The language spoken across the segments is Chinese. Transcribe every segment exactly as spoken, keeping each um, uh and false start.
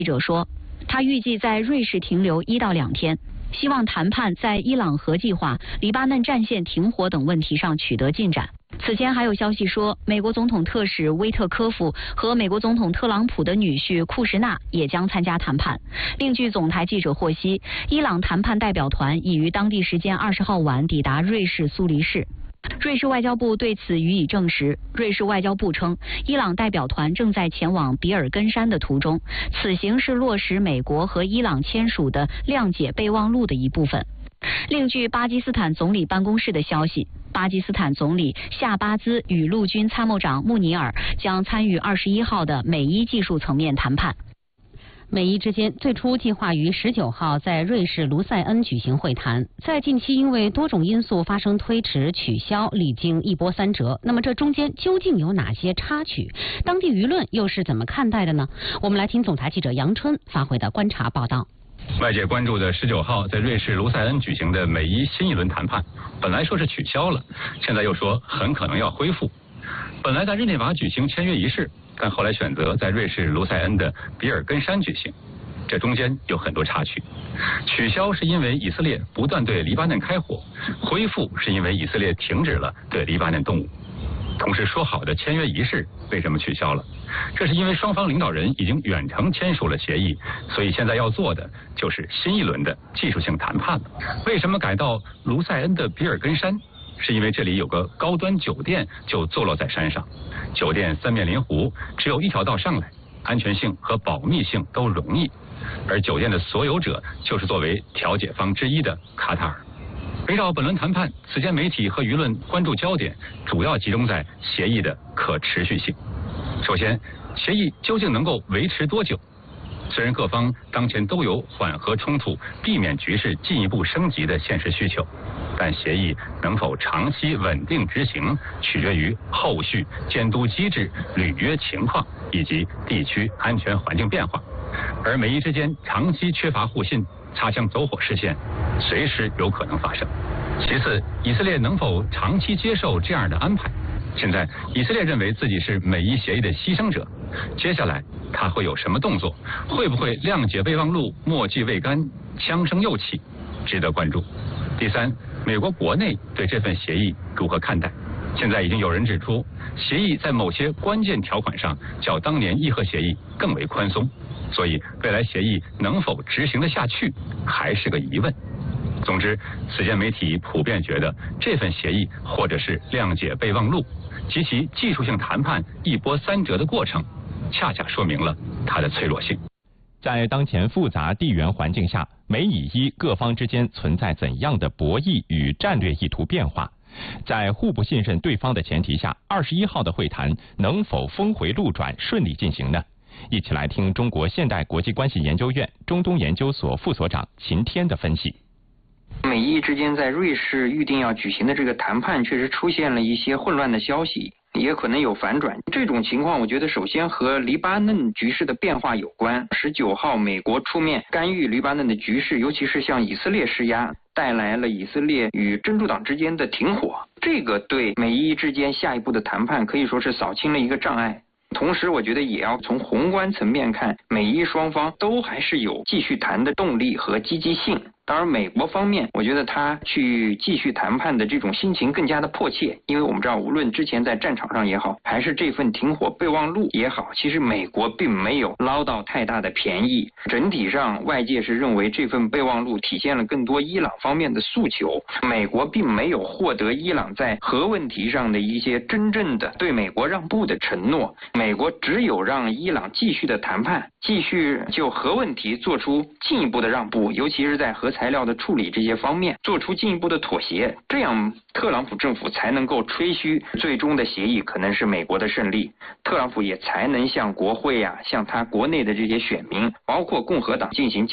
记者说，他预计在瑞士停留一到两天，希望谈判在伊朗核计划、黎巴嫩战线停火等问题上取得进展。此前还有消息说，美国总统特使威特科夫和美国总统特朗普的女婿库什纳也将参加谈判。另据总台记者获悉，伊朗谈判代表团已于当地时间二十号晚抵达瑞士苏黎世。瑞士外交部对此予以证实。瑞士外交部称，伊朗代表团正在前往比尔根山的途中，此行是落实美国和伊朗签署的谅解备忘录的一部分。另据巴基斯坦总理办公室的消息，巴基斯坦总理夏巴兹与陆军参谋长穆尼尔将参与二十一号的美伊技术层面谈判。 美伊之间最初计划于十九号在瑞士卢塞恩举行会谈，在近期因为多种因素发生推迟、取消，历经一波三折。那么这中间究竟有哪些插曲？当地舆论又是怎么看待的呢？我们来听总台记者杨春发回的观察报道。 外界关注的十九号在瑞士卢塞恩举行的美伊新一轮谈判，本来说是取消了，现在又说很可能要恢复。本来在日内瓦举行签约仪式，但后来选择在瑞士卢塞恩的比尔根山举行，这中间有很多插曲。取消是因为以色列不断对黎巴嫩开火，恢复是因为以色列停止了对黎巴嫩动武。同时说好的签约仪式为什么取消了？这是因为双方领导人已经远程签署了协议，所以现在要做的就是新一轮的技术性谈判了。为什么改到卢塞恩的比尔根山？是因为这里有个高端酒店就坐落在山上，酒店三面临湖，只有一条道上来，安全性和保密性都容易。而酒店的所有者就是作为调解方之一的卡塔尔。围绕本轮谈判，此前媒体和舆论关注焦点主要集中在协议的可持续性。首先，协议究竟能够维持多久？虽然各方当前都有缓和冲突、避免局势进一步升级的现实需求，但协议能否长期稳定执行，取决于后续监督机制、履约情况以及地区安全环境变化。而美伊之间长期缺乏互信，擦枪走火事件随时有可能发生。其次，以色列能否长期接受这样的安排？现在以色列认为自己是美伊协议的牺牲者，接下来他会有什么动作？会不会谅解备忘录墨迹未干，枪声又起？值得关注。第三，美国国内对这份协议如何看待？现在已经有人指出，协议在某些关键条款上较当年伊核协议更为宽松，所以未来协议能否执行得下去还是个疑问。总之，此前媒体普遍觉得这份协议或者是谅解备忘录及其技术性谈判一波三折的过程，恰恰说明了它的脆弱性。 在当前复杂地缘环境下，美以伊各方之间存在怎样的博弈与战略意图变化？在互不信任对方的前提下，二十一号的会谈能否峰回路转顺利进行呢？一起来听中国现代国际关系研究院中东研究所副所长秦天的分析。 美伊之间在瑞士预定要举行的这个谈判，确实出现了一些混乱的消息，也可能有反转。这种情况，我觉得首先和黎巴嫩局势的变化有关。十九号，美国出面干预黎巴嫩的局势，尤其是向以色列施压，带来了以色列与真主党之间的停火。这个对美伊之间下一步的谈判可以说是扫清了一个障碍。同时，我觉得也要从宏观层面看，美伊双方都还是有继续谈的动力和积极性。当然，美国方面，我觉得他去继续谈判的这种心情更加的迫切，因为我们知道，无论之前在战场上也好，还是这份停火备忘录也好，其实美国并没有捞到太大的便宜。整体上，外界是认为这份备忘录体现了更多伊朗方面的诉求，美国并没有获得伊朗在核问题上的一些真正的对美国让步的承诺。美国只有让伊朗继续的谈判，继续就核问题做出进一步的让步，尤其是在核材料的处理这些方面做出进一步的妥协，这样特朗普政府才能够吹嘘最终的协议可能是美国的胜利，特朗普也才能向国会啊，向他国内的这些选民，包括共和党进行交代。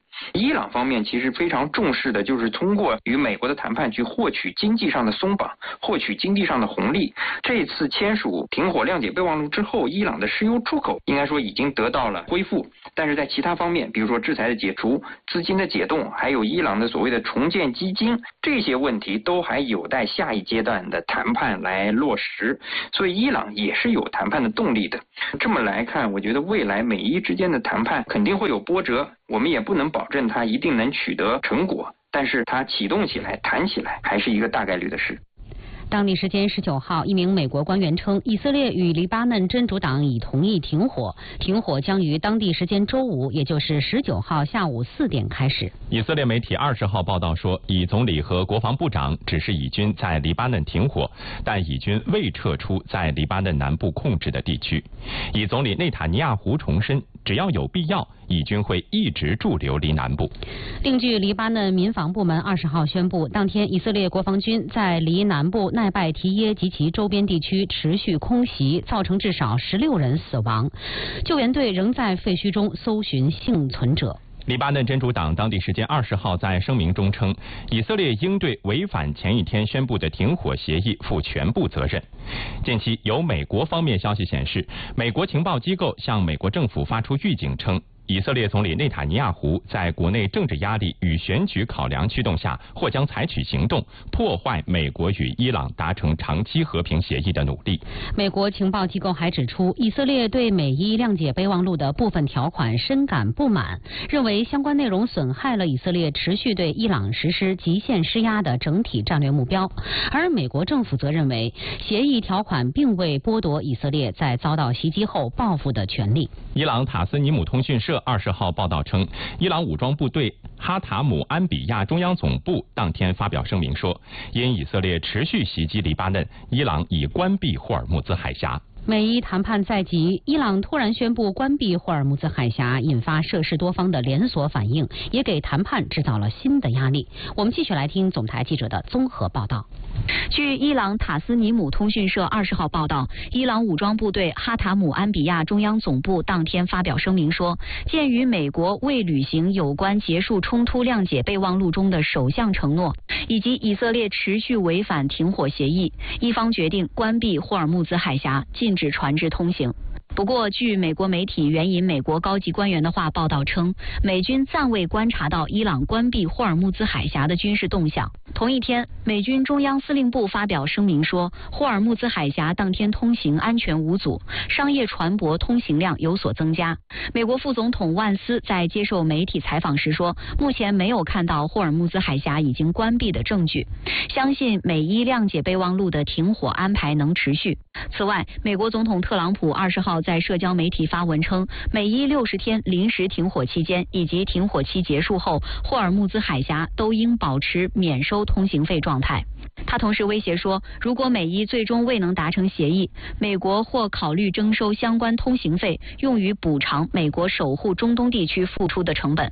伊朗方面其实非常重视的就是通过与美国的谈判去获取经济上的松绑，获取经济上的红利。这次签署停火谅解备忘录之后，伊朗的石油出口应该说已经得到了恢复，但是在其他方面，比如说制裁的解除、资金的解冻，还有伊朗的所谓的重建基金，这些问题都还有待下一阶段的谈判来落实，所以伊朗也是有谈判的动力的。这么来看，我觉得未来美伊之间的谈判肯定会有波折，我们也不能保证它一定能取得成果，但是它启动起来、谈起来还是一个大概率的事。 当地时间十九号，一名美国官员称，以色列与黎巴嫩真主党已同意停火，停火将于当地时间周五，也就是十九号下午四点开始。 以色列媒体二十号报道说，以总理和国防部长指示以军在黎巴嫩停火，但以军未撤出在黎巴嫩南部控制的地区。以总理内塔尼亚胡重申，只要有必要，以军会一直驻留黎南部。 另据黎巴嫩民防部门二十号宣布，当天以色列国防军在黎南部奈拜提耶及其周边地区持续空袭，造成至少十六人死亡。救援队仍在废墟中搜寻幸存者。 黎巴嫩真主党当地时间二十号在声明中称，以色列应对违反前一天宣布的停火协议负全部责任。近期有美国方面消息显示，美国情报机构向美国政府发出预警称，以色列总理内塔尼亚胡在国内政治压力与选举考量驱动下，或将采取行动，破坏美国与伊朗达成长期和平协议的努力。 美国情报机构还指出，以色列对美伊谅解备忘录的部分条款深感不满，认为相关内容损害了以色列持续对伊朗实施极限施压的整体战略目标。而美国政府则认为，协议条款并未剥夺以色列在遭到袭击后报复的权利。 伊朗塔斯尼姆通讯社二十号报道称，伊朗武装部队哈塔姆安比亚中央总部当天发表声明说，因以色列持续袭击黎巴嫩，伊朗已关闭霍尔木兹海峡。 美伊谈判在即，伊朗突然宣布关闭霍尔木兹海峡，引发涉事多方的连锁反应，也给谈判制造了新的压力。我们继续来听总台记者的综合报道。 据伊朗塔斯尼姆通讯社二十号报道，伊朗武装部队哈塔姆安比亚中央总部当天发表声明说，鉴于美国未履行有关结束冲突谅解备忘录中的首项承诺，以及以色列持续违反停火协议，伊方决定关闭霍尔木兹海峡，禁止船只通行。不过，据美国媒体援引美国高级官员的话报道称，美军暂未观察到伊朗关闭霍尔木兹海峡的军事动向。同一天，美军中央司令部发表声明说，霍尔木兹海峡当天通行安全无阻，商业船舶通行量有所增加。美国副总统万斯在接受媒体采访时说，目前没有看到霍尔木兹海峡已经关闭的证据，相信美伊谅解备忘录的停火安排能持续。此外，美国总统特朗普二十号在社交媒体发文称，美伊六十天临时停火期间以及停火期结束后，霍尔木兹海峡都应保持免收通行费状态。他同时威胁说，如果美伊最终未能达成协议，美国或考虑征收相关通行费，用于补偿美国守护中东地区付出的成本。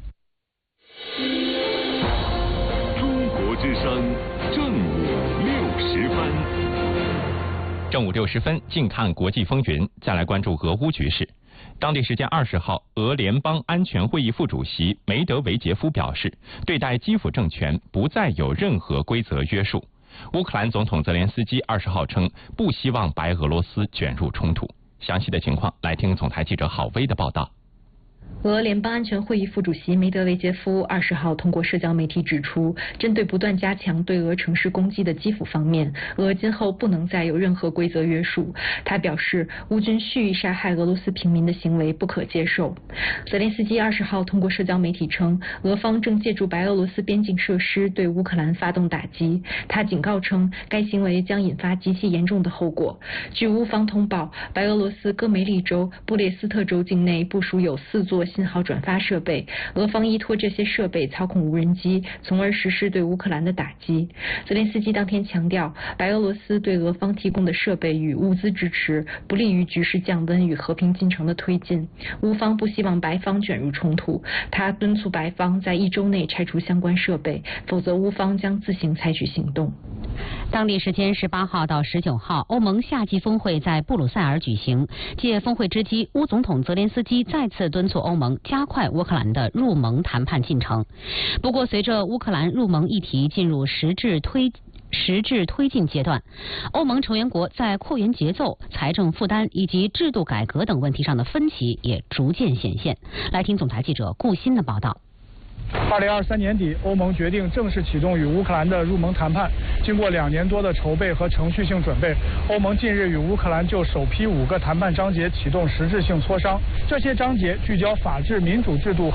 中国之声正午六十分。 正午六十分，近看国际风云，再来关注俄乌局势。当地时间二十号，俄联邦安全会议副主席梅德韦杰夫表示，对待基辅政权不再有任何规则约束。乌克兰总统泽连斯基二十号称，不希望白俄罗斯卷入冲突。详细的情况，来听总台记者郝薇的报道。 俄联邦安全会议副主席梅德韦杰夫二十号通过社交媒体指出，针对不断加强对俄城市攻击的基辅方面，俄今后不能再有任何规则约束。他表示，乌军蓄意杀害俄罗斯平民的行为不可接受。泽连斯基二十号通过社交媒体称，俄方正借助白俄罗斯边境设施对乌克兰发动打击。他警告称，该行为将引发极其严重的后果。据乌方通报，白俄罗斯戈梅利州、布列斯特州境内部署有四座信号转发设备，俄方依托这些设备操控无人机，从而实施对乌克兰的打击。泽连斯基当天强调，白俄罗斯对俄方提供的设备与物资支持不利于局势降温与和平进程的推进。乌方不希望白方卷入冲突，他敦促白方在一周内拆除相关设备，否则乌方将自行采取行动。 当地时间十八号到十九号，欧盟夏季峰会在布鲁塞尔举行。借峰会之机，乌总统泽连斯基再次敦促欧盟盟加快乌克兰的入盟谈判进程。不过，随着乌克兰入盟议题进入实质推实质推进阶段，欧盟成员国在扩员节奏、财政负担以及制度改革等问题上的分歧也逐渐显现。来听总台记者顾鑫的报道。 二零二三年底，欧盟决定正式启动与乌克兰的入盟谈判。经过两年多的筹备和程序性准备，欧盟近日与乌克兰就首批五个谈判章节启动实质性磋商。这些章节聚焦法治、民主制度和